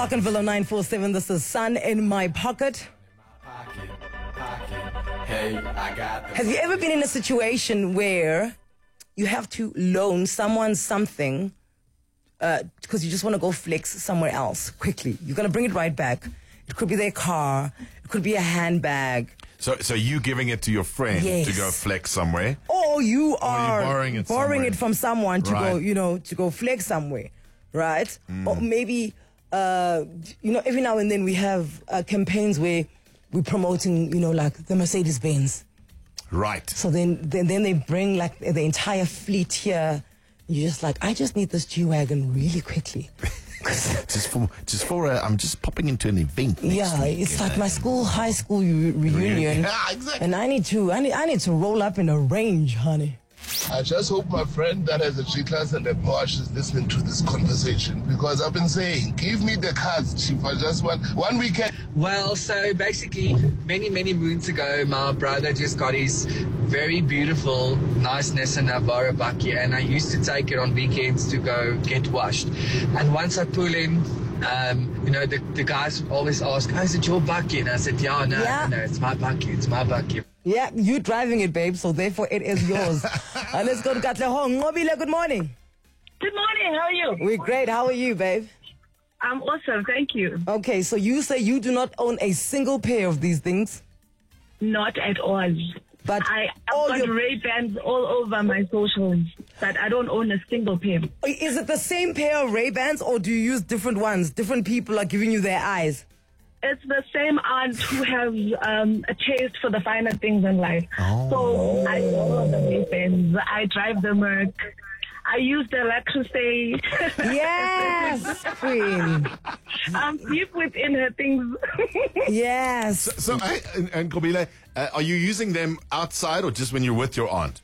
Arkenville 947, this is Sun in My Pocket. Hey, I got Have you ever been in a situation where you have to loan someone something because you just want to go flex somewhere else quickly? You're going to bring it right back. It could be their car. It could be a handbag. So you giving it to your friend Yes. to go flex somewhere? Or you are borrowing it borrowing somewhere. it from someone to Right. go, to go flex somewhere, right? Or maybe, every now and then we have campaigns where we're promoting, like the Mercedes-Benz. Right. So then they bring like the entire fleet here. You're just like, I just need this G-Wagon really quickly. I'm just popping into an event. Yeah, week, it's like my high school reunion. Yeah, exactly. And I need to roll up in a Range, honey. I just hope my friend that has a G-Class and a Porsche is listening to this conversation, because I've been saying, give me the cars, Chief. I just want one weekend. Well, so basically, many moons ago, my brother just got his very beautiful, nice Nissan Navara bakkie, and I used to take it on weekends to go get washed. And once I pull in, the guys always ask, "Oh, is it your bakkie?" And I said, "No, it's my bakkie. Yeah, you driving it, babe, so therefore it is yours. Let's go to Katlehong. Ngobile, good morning. Good morning, how are you? We're great. How are you, babe? I'm awesome, thank you. Okay, so you say you do not own a single pair of these things, Not at all. but I've all got your... Ray-Bans all over my socials, but I don't own a single pair. Is it the same pair of Ray-Bans, or do you use different ones? Different people are giving you their eyes. It's the same aunt who has a taste for the finer things in life. So I follow the Ray-Bans, I drive the Merc, I use the La Crusade. Yes, queen. I'm deep within her things. Yes. So and Kobile, are you using them outside or just when you're with your aunt?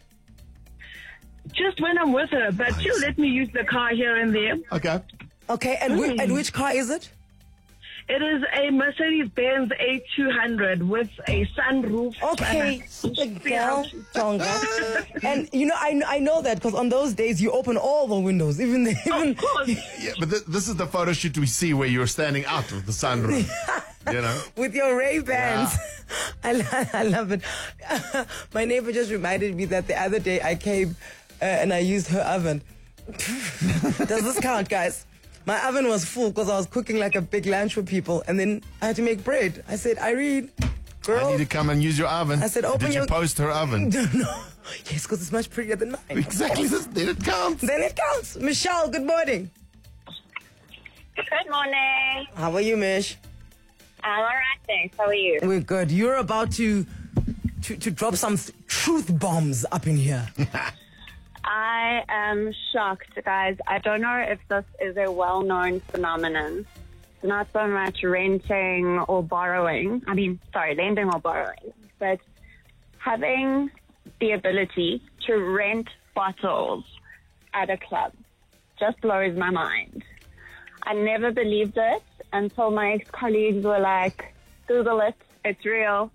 Just when I'm with her, but she'll let me use the car here and there. Okay. Okay, and which car is it? It is a Mercedes-Benz A200 with a sunroof. Okay, super girl, Tonga. And I know that because on those days you open all the windows, even Of course. Yeah, but this is the photo shoot we see where you're standing out of the sunroof. with your Ray-Bans. I love it. My neighbor just reminded me that the other day I came and I used her oven. Does this count, guys? My oven was full because I was cooking like a big lunch for people, and then I had to make bread. I said, Irene, girl. I need to come and use your oven. I said, open Did you your... post her oven? No. Yes, because it's much prettier than mine. Exactly. Then it counts. Then it counts. Michelle, good morning. Good morning. How are you, Mish? I'm all right, thanks. How are you? We're good. You're about to drop some truth bombs up in here. I am shocked, guys. I don't know if this is a well-known phenomenon. It's not so much renting or borrowing. Lending or borrowing. But having the ability to rent bottles at a club just blows my mind. I never believed it until my ex-colleagues were like, Google it, it's real.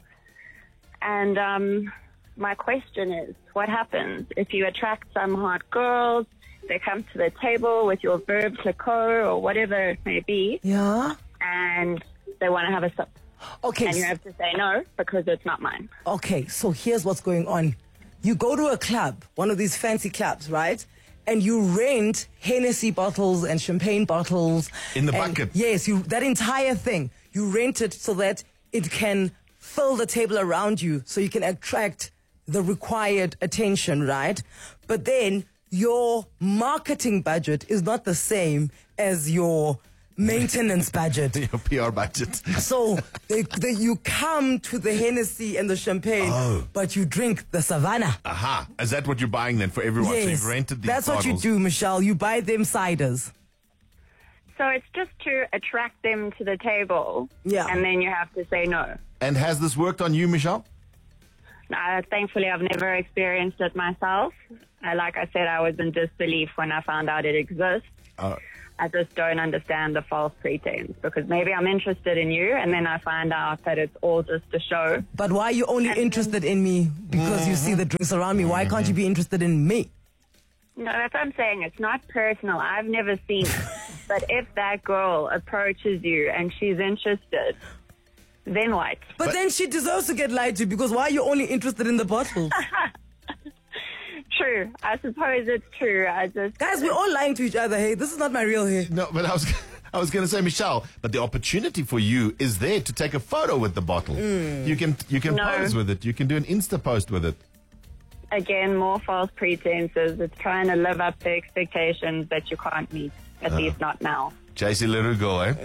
And my question is, what happens if you attract some hot girls, they come to the table with your Verb Clicquot or whatever it may be, Yeah? and they want to have a sip. Okay. And you have to say no because it's not mine. Okay, so here's what's going on. You go to a club, one of these fancy clubs, right? And you rent Hennessy bottles and champagne bottles. In the and- bucket. Yes, that entire thing. You rent it so that it can fill the table around you so you can attract the required attention, right? But then your marketing budget is not the same as your maintenance budget. Your PR budget. So you come to the Hennessy and the champagne, but you drink the Savannah. Aha. Is that what you're buying then for everyone? So Yes, you've rented these that's what you bottles. do, Michelle. You buy them ciders. So it's just to attract them to the table. Yeah. And then you have to say no. And has this worked on you, Michelle? Thankfully, I've never experienced it myself. Like I said, I was in disbelief when I found out it exists. I just don't understand the false pretense because maybe I'm interested in you and then I find out that it's all just a show. But why are you only interested in me because you see the drinks around me? Why can't you be interested in me? No, that's what I'm saying. It's not personal. I've never seen it. But if that girl approaches you and she's interested, then what? But then she deserves to get lied to, because why are you only interested in the bottle? True. I suppose it's true. Guys, we're all lying to each other. Hey, this is not my real hair. No, but I was going to say, Michelle, but the opportunity for you is there to take a photo with the bottle. You can No. pose with it. You can do an Insta post with it. Again, more false pretenses. It's trying to live up to expectations that you can't meet, at least not now. JC Lerugo, eh?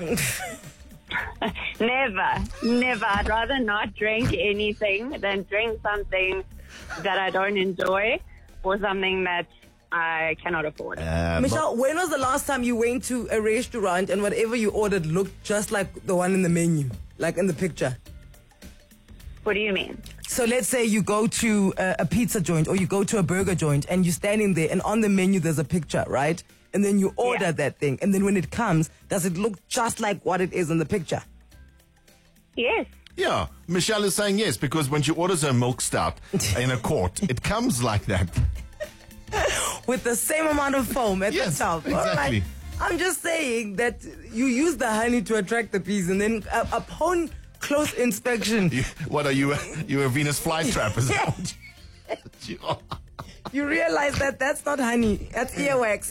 Never. I'd rather not drink anything than drink something that I don't enjoy or something that I cannot afford. Michelle, when was the last time you went to a restaurant and whatever you ordered looked just like the one in the menu, like in the picture? What do you mean? So let's say you go to a pizza joint or you go to a burger joint and you're standing there and on the menu there's a picture, right? And then you order that thing. And then when it comes, does it look just like what it is in the picture? Yes. Yeah, Michelle is saying yes, because when she orders her milk stout in a quart, it comes like that. With the same amount of foam at Yes, the top. exactly. All right. I'm just saying that you use the honey to attract the bees, and then upon close inspection, What are you? You a Venus flytrap? Is that what you are? you realize that that's not honey, that's earwax.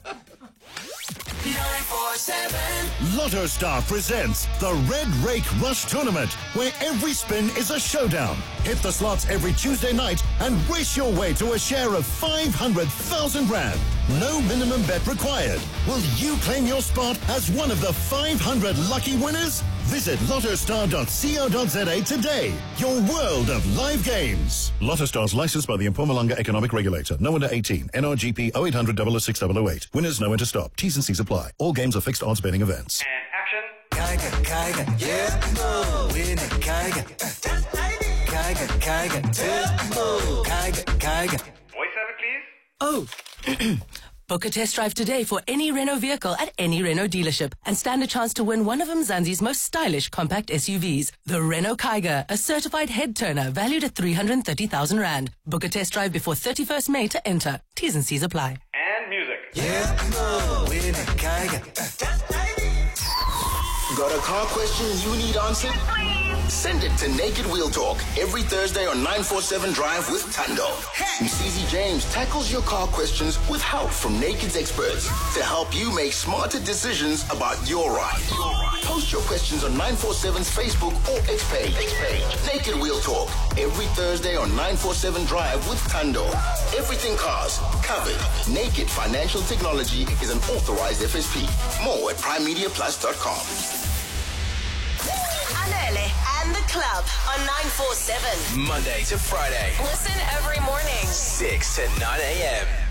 947. Lotto Star presents the Red Rake Rush Tournament, where every spin is a showdown. Hit the slots every Tuesday night and race your way to a share of 500,000 Rand. No minimum bet required. Will you claim your spot as one of the 500 lucky winners? Visit lottostar.co.za today. Your world of live games. Lotto Star's licensed by the Mpumalanga Economic Regulator. No under 18. NRGP 0800 006 008. Winners know when to stop. T's and C's apply. All games are fixed odds betting events. Oh, book a test drive today for any Renault vehicle at any Renault dealership and stand a chance to win one of Mzansi's most stylish compact SUVs, the Renault Kiger, a certified head turner valued at 330,000 Rand. Book a test drive before 31st May to enter. T's and C's apply. And music. Got a car question you need answered? Send it to Naked Wheel Talk every Thursday on 947 Drive with Tando. Mcz James tackles your car questions with help from Naked's experts to help you make smarter decisions about your ride. Post your questions on 947's Facebook or X page. Naked Wheel Talk every Thursday on 947 Drive with Tando. Everything cars covered. Naked Financial Technology is an authorized FSP. More at primemediaplus.com. Anele and the club on 947. Monday to Friday. Listen every morning. 6 to 9 a.m.